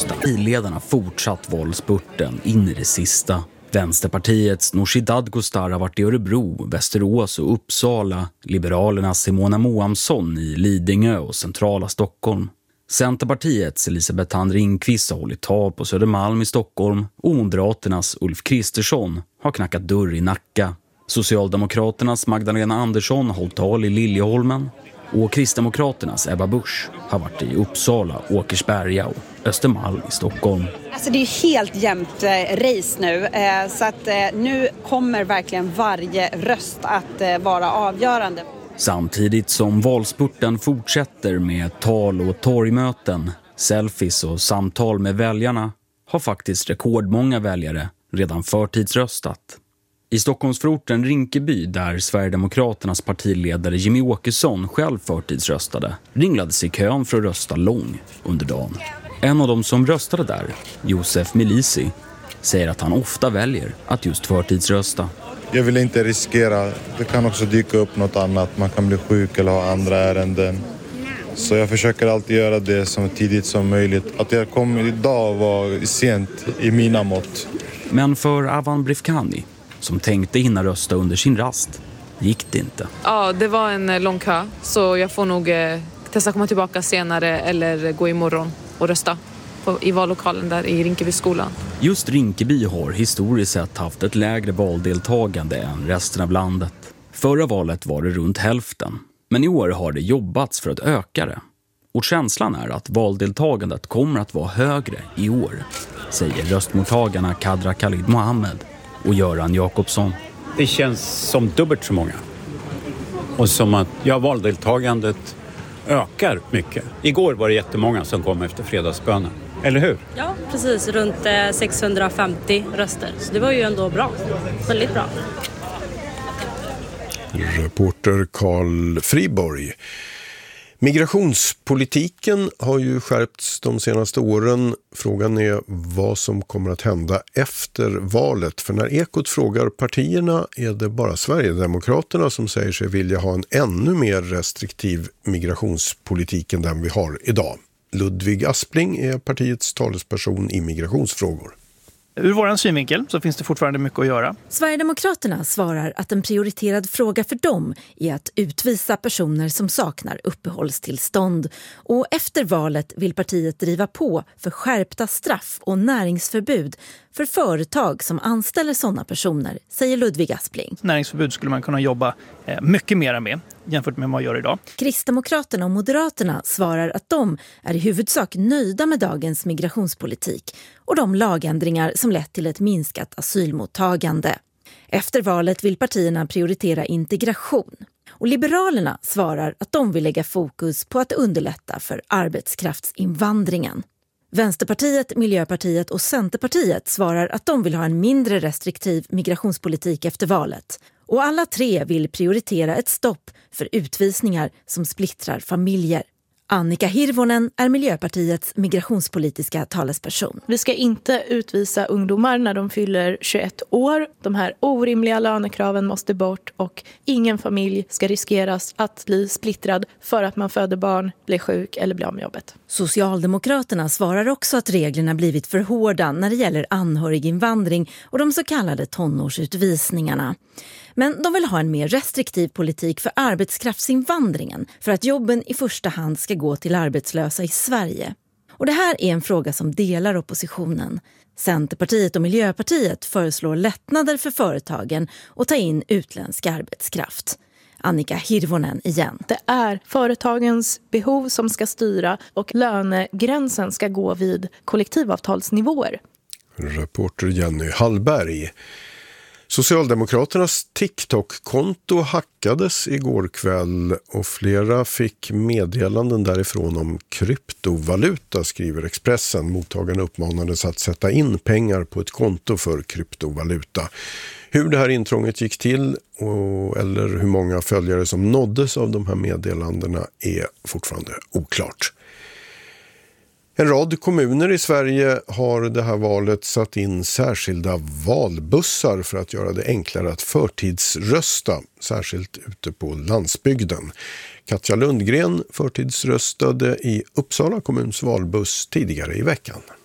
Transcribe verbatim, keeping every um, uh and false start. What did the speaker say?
rösta. Partiledarna fortsatt våldspurten in i det sista. Vänsterpartiets Nooshi Dadgostar har varit i Örebro, Västerås och Uppsala. Liberalernas Simona Moamsson i Lidingö och centrala Stockholm. Centerpartiets Elisabeth Thand Ringqvist har hållit tal på Södermalm i Stockholm. Och Moderaternas Ulf Kristersson har knackat dörr i Nacka. Socialdemokraternas Magdalena Andersson har hållit tal i Liljeholmen. Och Kristdemokraternas Ebba Busch har varit i Uppsala, Åkersberga och Östermalm i Stockholm. Alltså det är ju helt jämnt eh, race nu, eh, så att eh, nu kommer verkligen varje röst att eh, vara avgörande. Samtidigt som valspurten fortsätter med tal och torgmöten, selfies och samtal med väljarna har faktiskt rekordmånga väljare redan förtidsröstat. I Stockholmsförorten Rinkeby, där Sverigedemokraternas partiledare Jimmy Åkesson själv förtidsröstade, ringlade sig kön för att rösta lång under dagen. En av dem som röstade där, Josef Milisi, säger att han ofta väljer att just förtidsrösta. Jag vill inte riskera, det kan också dyka upp något annat, man kan bli sjuk eller ha andra ärenden. Så jag försöker alltid göra det så tidigt som möjligt. Att jag kommer idag var sent i mina mått. Men för Avan Brifkani, som tänkte hinna rösta under sin rast, gick det inte. Ja, det var en lång kö, så jag får nog eh, testa komma tillbaka senare eller gå imorgon och rösta på, i vallokalen där i Rinkeby skolan. Just Rinkeby har historiskt sett haft ett lägre valdeltagande än resten av landet. Förra valet var det runt hälften, men i år har det jobbats för att öka det. Och känslan är att valdeltagandet kommer att vara högre i år, säger röstmottagarna Kadra Khalid Mohammed och Göran Jakobsson. Det känns som dubbelt så många. Och som att ja, valdeltagandet ökar mycket. Igår var det jättemånga som kom efter fredagsbönen. Eller hur? Ja, precis. Runt sexhundrafemtio röster. Så det var ju ändå bra. Väldigt bra. Reporter Carl Friborg. Migrationspolitiken har ju skärpts de senaste åren. Frågan är vad som kommer att hända efter valet. För när Ekot frågar partierna är det bara Sverigedemokraterna som säger sig vilja ha en ännu mer restriktiv migrationspolitik än den vi har idag. Ludvig Aspling är partiets talesperson i migrationsfrågor. Ur våran synvinkel så finns det fortfarande mycket att göra. Sverigedemokraterna svarar att en prioriterad fråga för dem är att utvisa personer som saknar uppehållstillstånd. Och efter valet vill partiet driva på för skärpta straff och näringsförbud för företag som anställer sådana personer, säger Ludvig Aspling. Näringsförbud skulle man kunna jobba mycket mer med jämfört med vad man gör idag. Kristdemokraterna och Moderaterna svarar att de är i huvudsak nöjda med dagens migrationspolitik och de lagändringar som lett till ett minskat asylmottagande. Efter valet vill partierna prioritera integration. Och Liberalerna svarar att de vill lägga fokus på att underlätta för arbetskraftsinvandringen. Vänsterpartiet, Miljöpartiet och Centerpartiet svarar att de vill ha en mindre restriktiv migrationspolitik efter valet. Och alla tre vill prioritera ett stopp för utvisningar som splittrar familjer. Annika Hirvonen är Miljöpartiets migrationspolitiska talesperson. Vi ska inte utvisa ungdomar när de fyller tjugoett år. De här orimliga lönekraven måste bort och ingen familj ska riskeras att bli splittrad för att man föder barn, blir sjuk eller blir av med jobbet. Socialdemokraterna svarar också att reglerna blivit för hårda när det gäller anhöriginvandring och de så kallade tonårsutvisningarna. Men de vill ha en mer restriktiv politik för arbetskraftsinvandringen för att jobben i första hand ska gå till arbetslösa i Sverige. Och det här är en fråga som delar oppositionen. Centerpartiet och Miljöpartiet föreslår lättnader för företagen och ta in utländsk arbetskraft. Annika Hirvonen igen. Det är företagens behov som ska styra och lönegränsen ska gå vid kollektivavtalsnivåer. Reporter Jenny Hallberg. Socialdemokraternas TikTok-konto hackades igår kväll och flera fick meddelanden därifrån om kryptovaluta, skriver Expressen. Mottagaren uppmanades att sätta in pengar på ett konto för kryptovaluta. Hur det här intrånget gick till och, eller hur många följare som nåddes av de här meddelandena är fortfarande oklart. En rad kommuner i Sverige har det här valet satt in särskilda valbussar för att göra det enklare att förtidsrösta, särskilt ute på landsbygden. Katja Lundgren förtidsröstade i Uppsala kommuns valbuss tidigare i veckan.